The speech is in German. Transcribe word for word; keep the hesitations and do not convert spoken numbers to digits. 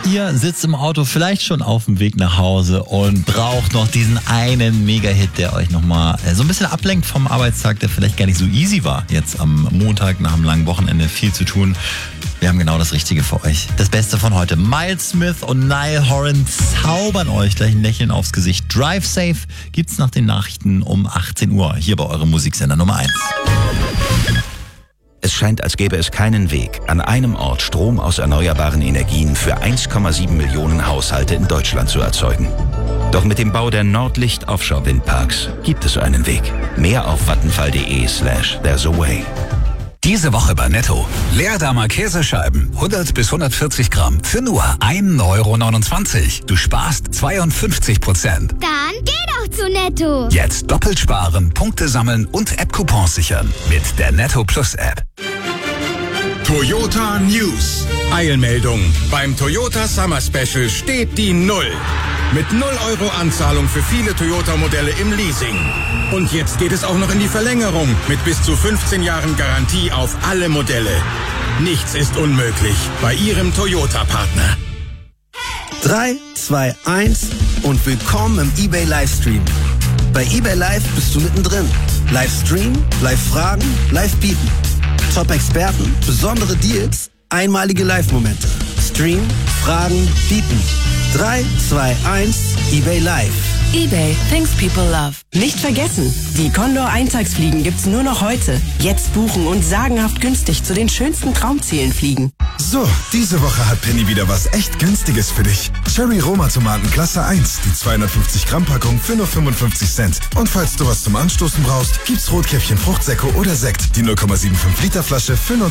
Ihr sitzt im Auto vielleicht schon auf dem Weg nach Hause und braucht noch diesen einen Mega-Hit, der euch nochmal so ein bisschen ablenkt vom Arbeitstag, der vielleicht gar nicht so easy war. Jetzt am Montag nach einem langen Wochenende viel zu tun. Wir haben genau das Richtige für euch. Das Beste von heute. Miles Smith und Niall Horan zaubern euch gleich ein Lächeln aufs Gesicht. Drive Safe gibt's nach den Nachrichten um achtzehn Uhr hier bei eurem Musiksender Nummer eins. Es scheint, als gäbe es keinen Weg, an einem Ort Strom aus erneuerbaren Energien für eins Komma sieben Millionen Haushalte in Deutschland zu erzeugen. Doch mit dem Bau der Nordlicht Offshore Windparks gibt es einen Weg. Mehr auf vattenfall.de slash there's a way. Diese Woche bei Netto. Leerdammer Käsescheiben, hundert bis hundertvierzig Gramm, für nur ein Euro neunundzwanzig. Du sparst zweiundfünfzig Prozent. Dann geh doch zu Netto. Jetzt doppelt sparen, Punkte sammeln und App-Coupons sichern mit der Netto Plus App. Toyota News. Eilmeldung. Beim Toyota Summer Special steht die Null. Mit null Euro Anzahlung für viele Toyota-Modelle im Leasing. Und jetzt geht es auch noch in die Verlängerung mit bis zu fünfzehn Jahren Garantie auf alle Modelle. Nichts ist unmöglich bei Ihrem Toyota-Partner. drei, zwei, eins und willkommen im eBay Livestream. Bei eBay Live bist du mittendrin. Livestream, Live-Fragen, Live-Bieten. Top-Experten, besondere Deals, einmalige Live-Momente. Stream, Fragen, Bieten. drei, zwei, eins, eBay Live. eBay, things people love. Nicht vergessen, die Condor Eintagsfliegen gibt's nur noch heute. Jetzt buchen und sagenhaft günstig zu den schönsten Traumzielen fliegen. So, diese Woche hat Penny wieder was echt Günstiges für dich. Cherry Roma Tomaten Klasse eins, die zweihundertfünfzig Gramm Packung für nur fünfundfünfzig Cent. Und falls du was zum Anstoßen brauchst, gibt's Rotkäppchen Fruchtsäcko oder Sekt, die null Komma fünfundsiebzig Liter Flasche für nur